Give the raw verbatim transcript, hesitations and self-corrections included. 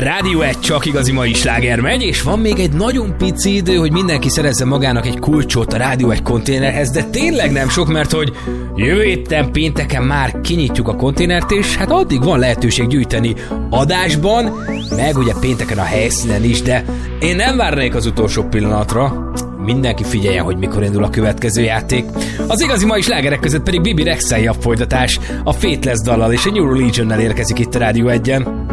Rádió egy csak igazi mai sláger megy, és van még egy nagyon pici idő, hogy mindenki szerezze magának egy kulcsot a Rádió egy konténerhez, de tényleg nem sok, mert hogy jövő héten pénteken már kinyitjuk a konténert, és hát addig van lehetőség gyűjteni adásban, meg ugye pénteken a helyszínen is, de én nem várnék az utolsó pillanatra. Mindenki figyeljen, hogy mikor indul a következő játék. Az igazi mai slágerek között pedig Bibi Rexel folytatás, a Faithless dallal és a New Religionnel érkezik itt a Rádió egyen.